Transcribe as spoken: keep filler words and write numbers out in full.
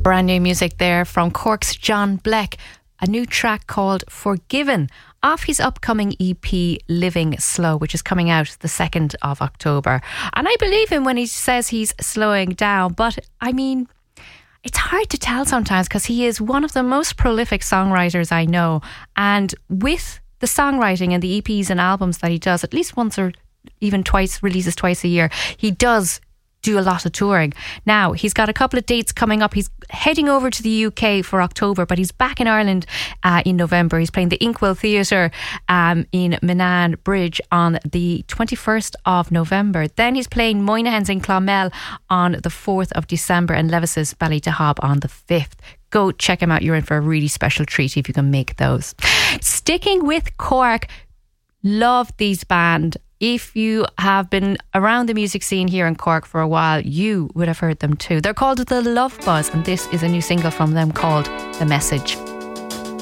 Brand new music there from Cork's John Bleck, a new track called Forgiven off his upcoming E P Living Slow, which is coming out the second of October. And I believe him when he says he's slowing down, but I mean, it's hard to tell sometimes because he is one of the most prolific songwriters I know, and with the songwriting and the E Ps and albums that he does, at least once or even twice, releases twice a year, he does do a lot of touring. Now, he's got a couple of dates coming up. He's heading over to the U K for October, but he's back in Ireland uh, in November. He's playing the Inkwell Theatre um, in Menan Bridge on the twenty-first of November. Then he's playing Moynihan's in Clonmel on the fourth of December and Levis's Ballydehob on the fifth. Go check him out. You're in for a really special treat if you can make those. Sticking with Cork, love these band. If you have been around the music scene here in Cork for a while, you would have heard them too. They're called The Love Buzz, and this is a new single from them called The Message.